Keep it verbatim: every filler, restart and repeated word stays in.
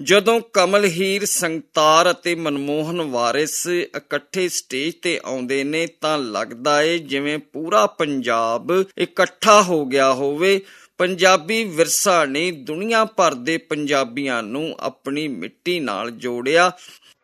ਜਦੋਂ ਕਮਲ ਹੀਰ, ਸੰਗਤਾਰ ਅਤੇ ਮਨਮੋਹਨ ਵਾਰਿਸ ਇਕੱਠੇ ਸਟੇਜ ਤੇ ਆਉਂਦੇ ਨੇ ਤਾਂ ਲੱਗਦਾ ਏ ਜਿਵੇਂ ਪੂਰਾ ਪੰਜਾਬ ਇਕੱਠਾ ਹੋ ਗਿਆ ਹੋਵੇ। ਪੰਜਾਬੀ ਵਿਰਸਾ ਨੇ ਦੁਨੀਆ ਭਰ ਦੇ ਪੰਜਾਬੀਆਂ ਨੂੰ ਆਪਣੀ ਮਿੱਟੀ ਨਾਲ ਜੋੜਿਆ।